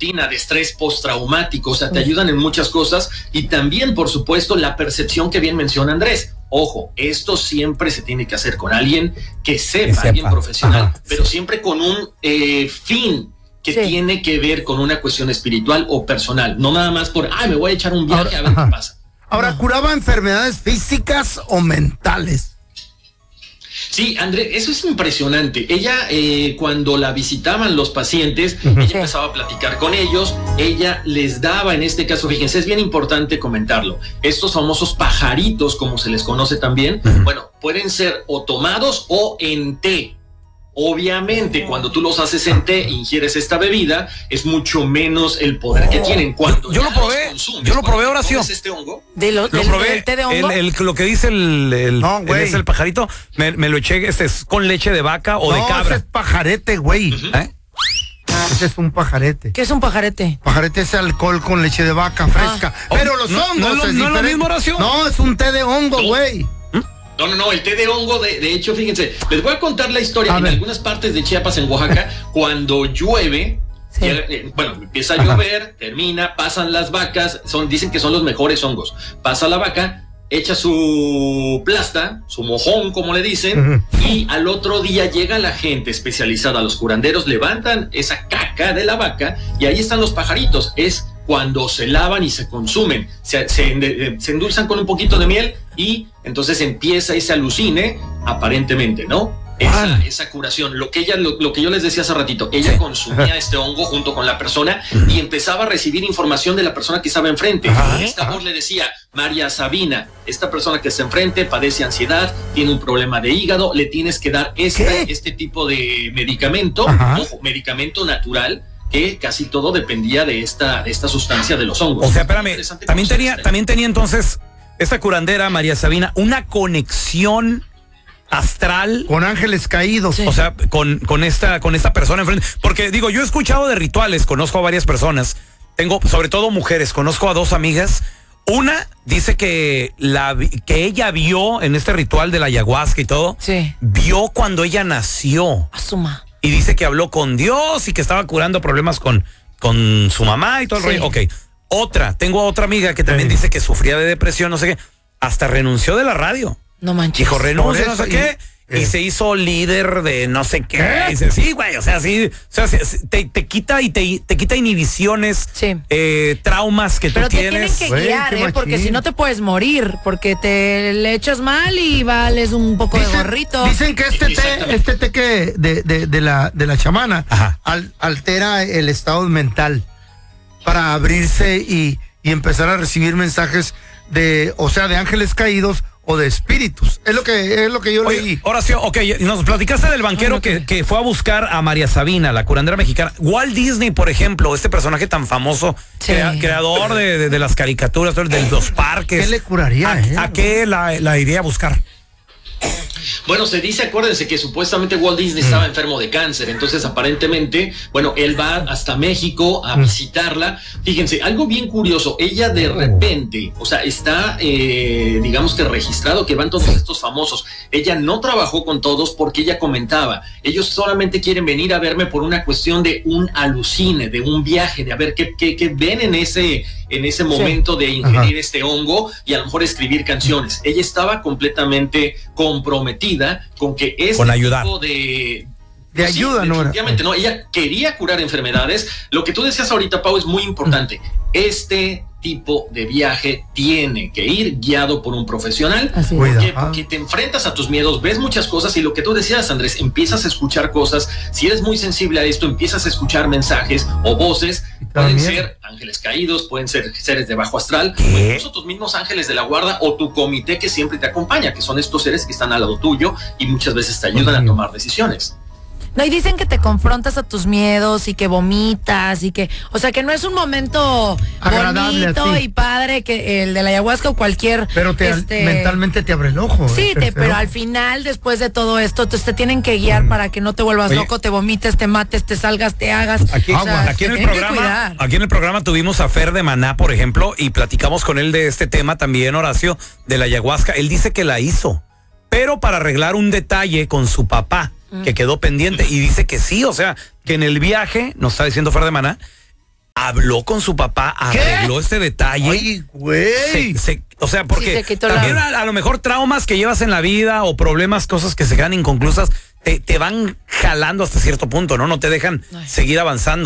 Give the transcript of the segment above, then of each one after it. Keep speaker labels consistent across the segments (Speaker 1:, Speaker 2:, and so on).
Speaker 1: rutina de estrés postraumático, o sea, te ayudan en muchas cosas y también, por supuesto, la percepción que bien menciona Andrés. Ojo, esto siempre se tiene que hacer con alguien que sepa. Alguien profesional, pero siempre con un fin que tiene que ver con una cuestión espiritual o personal, no nada más por, me voy a echar un viaje a ver qué pasa.
Speaker 2: Ahora, ¿curaba enfermedades físicas o mentales?
Speaker 1: Sí, André, eso es impresionante. Ella, cuando la visitaban los pacientes, ella empezaba a platicar con ellos, ella les daba, en este caso, fíjense, es bien importante comentarlo, estos famosos pajaritos, como se les conoce también, bueno, pueden ser o tomados o en té. Obviamente, cuando tú los haces en té, ingieres esta bebida, es mucho menos el poder que tienen. Cuando
Speaker 3: yo lo probé, Horacio.
Speaker 1: Este hongo,
Speaker 3: lo probé, ¿del té de hongo? Lo que dice el pajarito, me lo eché, es con leche de vaca o de cabra.
Speaker 2: Ese es pajarete, güey. Ese es un pajarete.
Speaker 4: ¿Qué es un pajarete?
Speaker 2: Pajarete es alcohol con leche de vaca fresca. Pero los hongos
Speaker 3: ¿No es lo mismo, Horacio?
Speaker 2: No, es un té de hongo, güey.
Speaker 1: No, el té de hongo, de hecho, fíjense, les voy a contar la historia. En algunas partes de Chiapas, en Oaxaca, cuando llueve, empieza a llover, termina, pasan las vacas, dicen que son los mejores hongos. Pasa la vaca, echa su plasta, su mojón, como le dicen, y al otro día llega la gente especializada, los curanderos, levantan esa caca de la vaca y ahí están los pajaritos. Es cuando se lavan y se consumen, se endulzan con un poquito de miel y entonces empieza ese alucine, aparentemente, ¿no? Esa curación, lo que yo les decía hace ratito, ella consumía este hongo junto con la persona y empezaba a recibir información de la persona que estaba enfrente. Esta voz le decía, María Sabina, esta persona que está enfrente padece ansiedad, tiene un problema de hígado, le tienes que dar este tipo de medicamento, ojo, medicamento natural, que casi todo dependía de esta sustancia de los hongos.
Speaker 3: O sea, espérame, también tenía entonces esta curandera, María Sabina, una conexión astral
Speaker 2: con ángeles caídos.
Speaker 3: O sea, con esta persona enfrente. Porque digo, yo he escuchado de rituales, conozco a varias personas, tengo sobre todo mujeres, conozco a 2 amigas. Una dice que ella vio en este ritual de la ayahuasca y todo, vio cuando ella nació.
Speaker 4: Asuma.
Speaker 3: Y dice que habló con Dios y que estaba curando problemas con su mamá y todo el rollo. Ok. Tengo otra amiga que también dice que sufría de depresión, no sé qué. Hasta renunció de la radio.
Speaker 4: No manches.
Speaker 3: Dijo, renuncio, no sé qué. Y se hizo líder de no sé qué. Dice, sí, güey, o sea, sí. O sea, te quita inhibiciones, traumas que tú tienes.
Speaker 4: Pero te tienen que guiar, porque si no te puedes morir, porque te le echas mal y vales un poco de gorrito.
Speaker 2: Dicen que este té que de la chamana altera el estado mental para abrirse y empezar a recibir mensajes de ángeles caídos o de espíritus. Es lo que yo leí.
Speaker 3: Horacio, nos platicaste del banquero que fue a buscar a María Sabina, la curandera mexicana. Walt Disney, por ejemplo, este personaje tan famoso, creador de las caricaturas, de los parques.
Speaker 2: ¿Qué le curaría?
Speaker 3: ¿A qué la iría a buscar?
Speaker 1: Bueno, se dice, acuérdense que supuestamente Walt Disney estaba enfermo de cáncer, entonces aparentemente, él va hasta México a visitarla. Fíjense, algo bien curioso, ella de repente, o sea, está, digamos que registrado que van todos estos famosos. Ella no trabajó con todos porque ella comentaba, ellos solamente quieren venir a verme por una cuestión de un alucine, de un viaje, de a ver qué ven en ese momento de ingerir este hongo y a lo mejor escribir canciones. Ella estaba completamente comprometida con que
Speaker 3: con ayudar.
Speaker 1: Tipo de
Speaker 2: ayuda, ¿no?
Speaker 1: Definitivamente, no. Ella quería curar enfermedades. Lo que tú decías ahorita, Pau, es muy importante. Este tipo de viaje tiene que ir guiado por un profesional. ¿Por qué? Porque te enfrentas a tus miedos, ves muchas cosas y lo que tú decías, Andrés, empiezas a escuchar cosas. Si eres muy sensible a esto, empiezas a escuchar mensajes o voces. Pueden ser ángeles caídos, pueden ser seres de bajo astral, o incluso tus mismos ángeles de la guarda o tu comité que siempre te acompaña, que son estos seres que están al lado tuyo y muchas veces te ayudan a tomar decisiones.
Speaker 4: No, y dicen que te confrontas a tus miedos y que vomitas y que, o sea, que no es un momento agradable, bonito y padre que el de la ayahuasca o cualquier.
Speaker 2: Pero mentalmente te abre el ojo.
Speaker 4: Sí, pero al final, después de todo esto, te tienen que guiar para que no te vuelvas loco, te vomites, te mates, te salgas, te hagas.
Speaker 3: Aquí en el programa tuvimos a Fer de Maná, por ejemplo, y platicamos con él de este tema también, Horacio, de la ayahuasca. Él dice que la hizo, pero para arreglar un detalle con su papá que quedó pendiente, y dice que sí, o sea, que en el viaje, nos está diciendo Fer de Maná, habló con su papá, arregló este detalle.
Speaker 2: Ay, güey.
Speaker 3: O sea, porque
Speaker 4: sí,
Speaker 3: también a lo mejor traumas que llevas en la vida o problemas, cosas que se quedan inconclusas, te van jalando hasta cierto punto, ¿no? No te dejan seguir avanzando.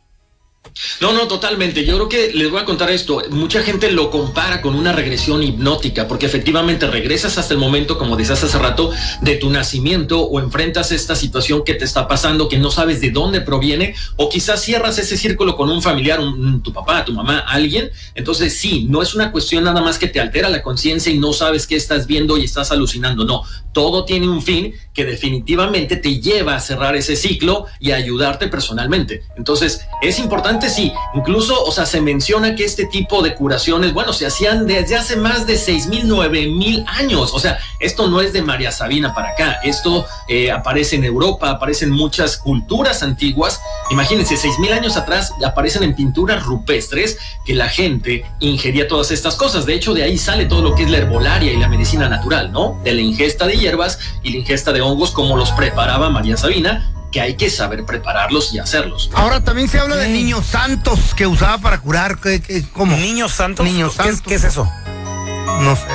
Speaker 1: No, totalmente. Yo creo que les voy a contar esto. Mucha gente lo compara con una regresión hipnótica, porque efectivamente regresas hasta el momento, como decías hace rato, de tu nacimiento, o enfrentas esta situación que te está pasando, que no sabes de dónde proviene, o quizás cierras ese círculo con un familiar, tu papá, tu mamá, alguien. Entonces sí, no es una cuestión nada más que te altera la conciencia y no sabes qué estás viendo y estás alucinando. No, todo tiene un fin que definitivamente te lleva a cerrar ese ciclo y a ayudarte personalmente. Entonces es importante, sí, incluso, o sea, se menciona que este tipo de curaciones, bueno, se hacían desde hace más de 6,000, 9,000 años. O sea, esto no es de María Sabina para acá. Esto aparece en Europa, aparece en muchas culturas antiguas. Imagínense, 6,000 años atrás aparecen en pinturas rupestres que la gente ingería todas estas cosas. De hecho, de ahí sale todo lo que es la herbolaria y la medicina natural, ¿no? De la ingesta de hierbas y la ingesta de hongos, como los preparaba María Sabina, que hay que saber prepararlos y hacerlos.
Speaker 2: Ahora también se habla de niños santos que usaba para curar. ¿Cómo?
Speaker 3: ¿Niños santos?
Speaker 2: Niños santos.
Speaker 3: ¿Qué es eso?
Speaker 2: No sé.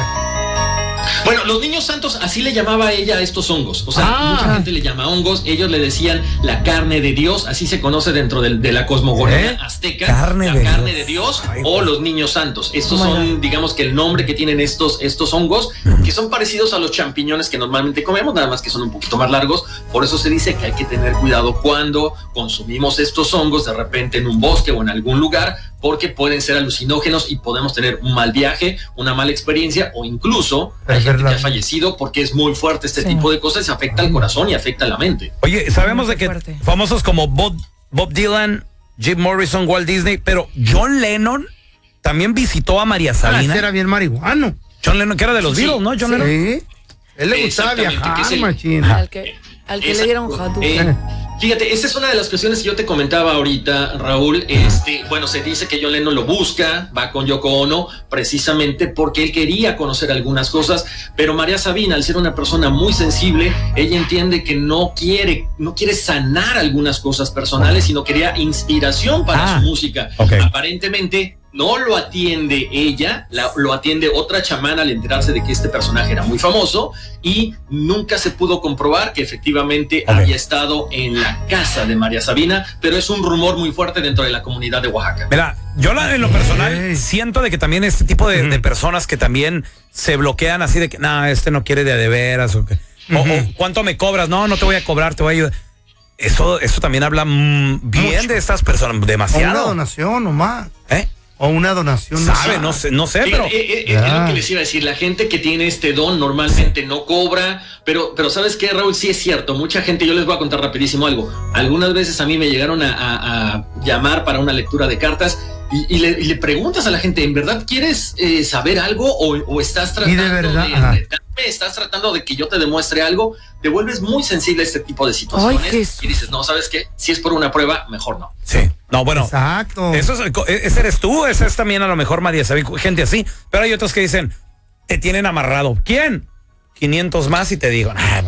Speaker 1: Bueno, los niños santos, así le llamaba ella a estos hongos. O sea, mucha gente le llama hongos. Ellos le decían la carne de Dios, así se conoce dentro de la cosmogonía azteca.
Speaker 3: Carne
Speaker 1: de Dios. O los niños santos. Estos son, digamos que el nombre que tienen estos hongos, que son parecidos a los champiñones que normalmente comemos, nada más que son un poquito más largos. Por eso se dice que hay que tener cuidado cuando consumimos estos hongos de repente en un bosque o en algún lugar, porque pueden ser alucinógenos y podemos tener un mal viaje, una mala experiencia, o incluso hay gente que ha fallecido porque es muy fuerte este tipo de cosas, afecta al corazón y afecta a la mente.
Speaker 3: Oye, sabemos de que famosos como Bob Dylan, Jim Morrison, Walt Disney, pero John Lennon también visitó a María Sabina.
Speaker 2: Era bien marihuano.
Speaker 3: John Lennon, que era de los Beatles, ¿no? John Lennon.
Speaker 2: Sí. Él le gustaba viajar, machín.
Speaker 4: Al que le dieron Hadouken.
Speaker 1: Fíjate, esa es una de las cuestiones que yo te comentaba ahorita, Raúl. Bueno, se dice que John Lennon lo busca, va con Yoko Ono, precisamente porque él quería conocer algunas cosas, pero María Sabina, al ser una persona muy sensible, ella entiende que no quiere sanar algunas cosas personales, sino quería inspiración para su música. Aparentemente no lo atiende ella, lo atiende otra chamana al enterarse de que este personaje era muy famoso, y nunca se pudo comprobar que efectivamente había estado en la casa de María Sabina, pero es un rumor muy fuerte dentro de la comunidad de Oaxaca.
Speaker 3: Mira, yo en lo personal siento de que también este tipo de personas que también se bloquean así de que, este no quiere de veras, o ¿cuánto me cobras? No te voy a cobrar, te voy a ayudar. Eso también habla bien de estas personas, demasiado.
Speaker 2: Una donación nomás. O una donación.
Speaker 3: ¿Sabe? No sé, pero
Speaker 1: es lo que les iba a decir. La gente que tiene este don normalmente no cobra, pero ¿sabes qué, Raúl? Sí es cierto. Mucha gente, yo les voy a contar rapidísimo algo. Algunas veces a mí me llegaron a llamar para una lectura de cartas y le preguntas a la gente, ¿en verdad quieres saber algo o estás tratando de retarme? ¿Estás tratando de que yo te demuestre algo? Te vuelves muy sensible a este tipo de situaciones y dices, no, ¿sabes qué? Si es por una prueba, mejor no.
Speaker 3: Sí. No, bueno.
Speaker 2: Exacto.
Speaker 3: Ese eres tú, ese es también a lo mejor María Sabina, gente así, pero hay otros que dicen, te tienen amarrado. ¿Quién? 500 más y te digo,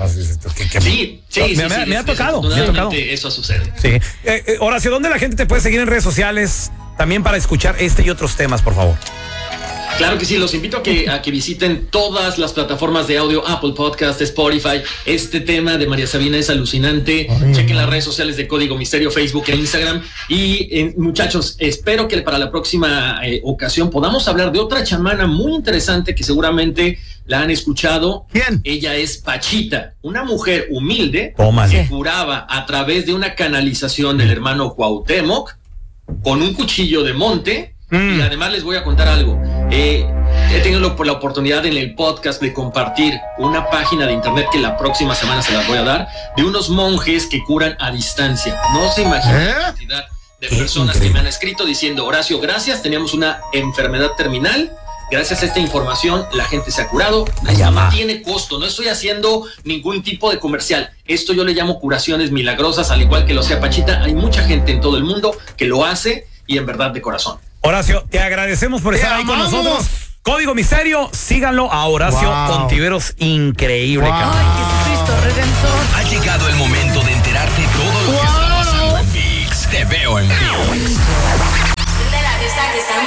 Speaker 1: sí,
Speaker 3: me ha tocado.
Speaker 1: Eso sucede.
Speaker 3: Sí. Horacio, ¿dónde la gente te puede seguir en redes sociales también para escuchar este y otros temas, por favor?
Speaker 1: Claro que sí, los invito a que visiten todas las plataformas de audio, Apple Podcast, Spotify. Este tema de María Sabina es alucinante. Chequen las redes sociales de Código Misterio, Facebook e Instagram. Y muchachos, espero que para la próxima ocasión podamos hablar de otra chamana muy interesante que seguramente la han escuchado.
Speaker 2: ¿Quién?
Speaker 1: Ella es Pachita, una mujer humilde que curaba a través de una canalización del hermano Cuauhtémoc con un cuchillo de monte. Y además les voy a contar algo. He tenido la oportunidad en el podcast de compartir una página de internet que la próxima semana se las voy a dar, de unos monjes que curan a distancia. No se imaginan la cantidad de personas que me han escrito diciendo, Horacio, gracias, teníamos una enfermedad terminal, gracias a esta información la gente se ha curado. No tiene costo, no estoy haciendo ningún tipo de comercial. Esto yo le llamo curaciones milagrosas, al igual que lo sea Pachita. Hay mucha gente en todo el mundo que lo hace y en verdad de corazón. Horacio, te agradecemos por estar ahí con nosotros. Código Misterio, síganlo a Horacio Ontiveros, increíble.
Speaker 4: Ay, Jesucristo Redentor.
Speaker 5: Ha llegado el momento de enterarte todo lo que está pasando en ViX. Te veo en ViX.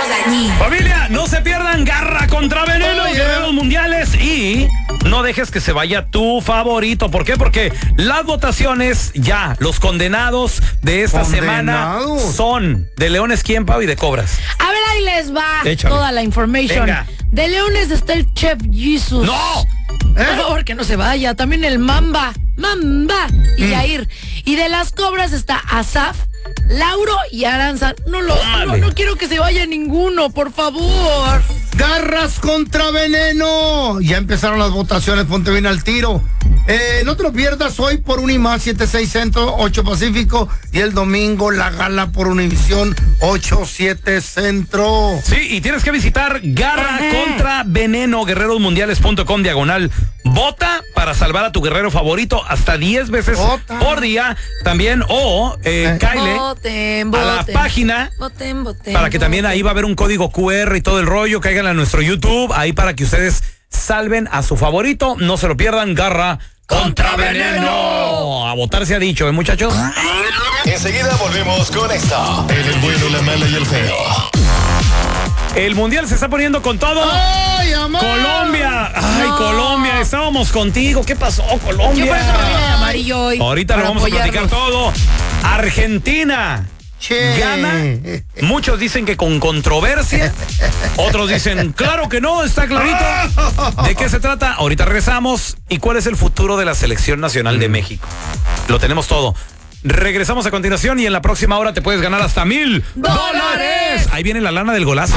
Speaker 3: Familia, no se pierdan Garra contra Veneno, Guerreros Mundiales, y no dejes que se vaya tu favorito. ¿Por qué? Porque las votaciones ya, los condenados de esta semana son de Leones, ¿quién, Pau? Y de Cobras.
Speaker 4: A ver, ahí les va.
Speaker 3: Échale.
Speaker 4: Toda la information.
Speaker 3: Venga.
Speaker 4: De Leones está el Chef Jesus.
Speaker 3: ¡No!
Speaker 4: Por favor, que no se vaya. También el Mamba y Yair. Y de las Cobras está Asaf, Lauro y Aranza. No quiero que se vaya ninguno, por favor.
Speaker 2: Garras contra Veneno. Ya empezaron las votaciones, ponte bien al tiro. No te lo pierdas hoy por Unimás 7-6 Centro, 8 Pacífico, y el domingo la gala por Univisión 8-7 Centro.
Speaker 3: Sí, y tienes que visitar Garra contra Veneno, guerrerosmundiales.com /. Vota para salvar a tu guerrero favorito hasta 10 veces por día. También, Kyle,
Speaker 4: voten,
Speaker 3: a la página, para que también ahí va a haber un código QR y todo el rollo. Caigan a nuestro YouTube, ahí para que ustedes salven a su favorito. No se lo pierdan, Garra contra Veneno. A votar se ha dicho, muchachos.
Speaker 5: Enseguida volvemos con esto: el bueno, la mala y el feo.
Speaker 3: El mundial se está poniendo con todo.
Speaker 2: ¡Ay, amor!
Speaker 3: Colombia. Ay, no. Colombia, estábamos contigo. ¿Qué pasó, Colombia?
Speaker 4: Yo por eso me vine de amarillo hoy.
Speaker 3: Ahorita lo vamos a platicar todo. Argentina. Gana. Muchos dicen que con controversia. Otros dicen, claro que no, está clarito. ¿De qué se trata? Ahorita regresamos. ¿Y cuál es el futuro de la selección nacional de México? Lo tenemos todo. Regresamos a continuación y en la próxima hora te puedes ganar hasta $1,000. Ahí viene la lana del golazo,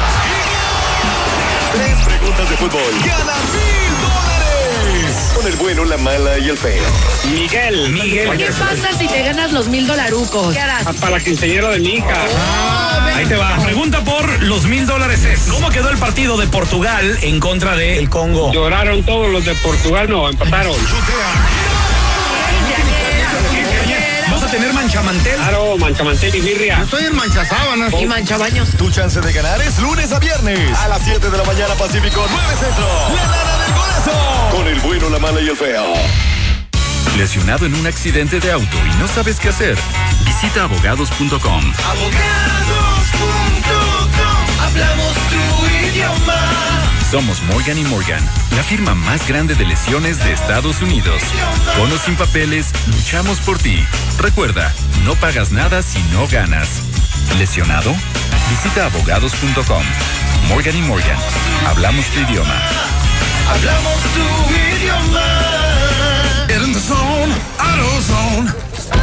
Speaker 5: 3 preguntas de fútbol. Gana $1,000 con el bueno, la mala y el feo.
Speaker 3: Miguel.
Speaker 4: ¿Qué pasa si te ganas los $1,000? ¿Qué harás?
Speaker 6: Para la quinceañera de mi hija.
Speaker 3: Ahí te va. Pregunta por los $1,000 es: ¿cómo quedó el partido de Portugal en contra del Congo?
Speaker 6: Lloraron todos los de Portugal, no, empataron.
Speaker 3: ¿Vas a tener manchamantel?
Speaker 6: Claro, manchamantel y birria.
Speaker 2: Yo estoy en manchasábanas.
Speaker 4: Y manchabaños.
Speaker 5: Tu chance de ganar es lunes a viernes a las 7 de la mañana Pacífico, 9 Centro. La lana del golazo con el bueno, la mala y el feo.
Speaker 7: ¿Lesionado en un accidente de auto y no sabes qué hacer? Visita abogados.com.
Speaker 5: Abogados.com. Hablamos tu idioma.
Speaker 7: Somos Morgan & Morgan, la firma más grande de lesiones de Estados Unidos. Con o sin papeles, luchamos por ti. Recuerda, no pagas nada si no ganas. ¿Lesionado? Visita abogados.com. Morgan & Morgan, hablamos tu idioma.
Speaker 5: Hablamos tu idioma. In the zone, AutoZone.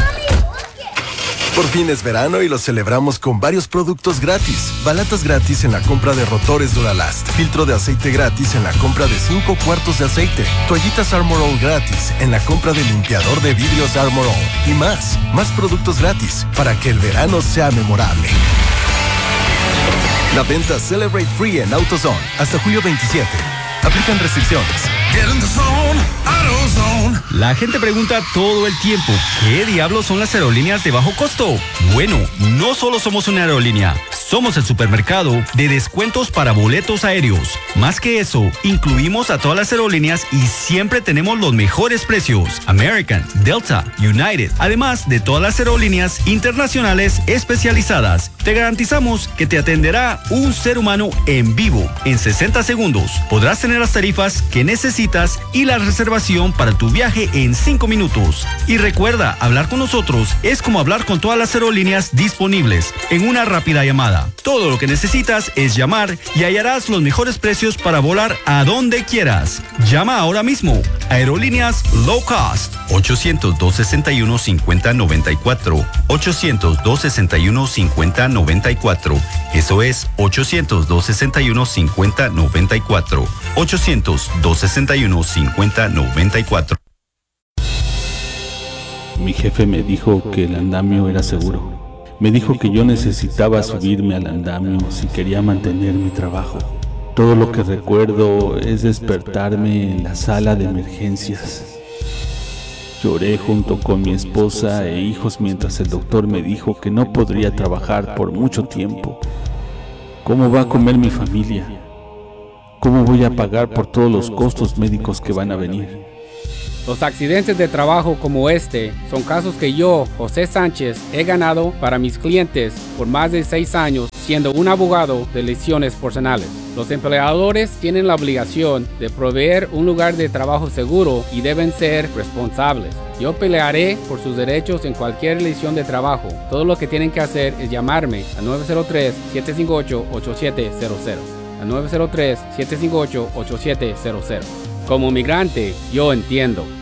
Speaker 5: Por fin es verano y lo celebramos con varios productos gratis. Balatas gratis en la compra de rotores Duralast. Filtro de aceite gratis en la compra de 5 cuartos de aceite. Toallitas Armor All gratis en la compra del limpiador de vidrios Armor All. Y más productos gratis para que el verano sea memorable. La venta Celebrate Free en AutoZone hasta julio 27. Aplican restricciones. Get in the zone, AutoZone.
Speaker 8: La gente pregunta todo el tiempo, ¿qué diablos son las aerolíneas de bajo costo? Bueno, no solo somos una aerolínea, somos el supermercado de descuentos para boletos aéreos. Más que eso, incluimos a todas las aerolíneas y siempre tenemos los mejores precios. American, Delta, United, además de todas las aerolíneas internacionales especializadas. Te garantizamos que te atenderá un ser humano en vivo en 60 segundos. Podrás tener las tarifas que necesitas y la reservación para tu viaje en 5 minutos. Y recuerda, hablar con nosotros es como hablar con todas las aerolíneas disponibles en una rápida llamada. Todo lo que necesitas es llamar y hallarás los mejores precios para volar a donde quieras. Llama ahora mismo. Aerolíneas Low Cost. 800-261-5094. 800-261-5094. Eso es 800-261-5094. 800-261-5094.
Speaker 9: Mi jefe me dijo que el andamio era seguro. Me dijo que yo necesitaba subirme al andamio si quería mantener mi trabajo. Todo lo que recuerdo es despertarme en la sala de emergencias. Lloré junto con mi esposa e hijos mientras el doctor me dijo que no podría trabajar por mucho tiempo. ¿Cómo va a comer mi familia? ¿Cómo voy a pagar por todos los costos médicos que van a venir?
Speaker 6: Los accidentes de trabajo como este son casos que yo, José Sánchez, he ganado para mis clientes por más de 6 años, siendo un abogado de lesiones personales. Los empleadores tienen la obligación de proveer un lugar de trabajo seguro y deben ser responsables. Yo pelearé por sus derechos en cualquier lesión de trabajo. Todo lo que tienen que hacer es llamarme a 903-758-8700. A 903-758-8700. Como migrante, yo entiendo.